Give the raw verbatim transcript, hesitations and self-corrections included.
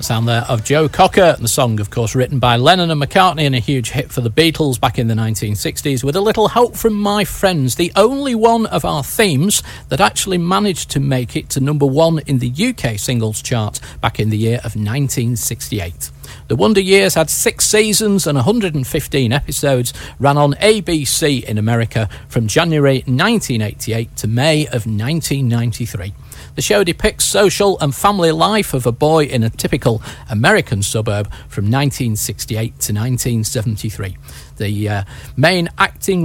sound there of Joe Cocker. The song, of course, written by Lennon and McCartney and a huge hit for the Beatles back in the nineteen sixties, with a little help from My Friends, the only one of our themes that actually managed to make it to number one in the U K singles chart back in the year of nineteen sixty-eight. The Wonder Years had six seasons and one hundred fifteen episodes, ran on A B C in America from January nineteen eighty-eight to May of nineteen ninety-three. The show depicts social and family life of a boy in a typical American suburb from nineteen sixty-eight to nineteen seventy-three. The uh, main acting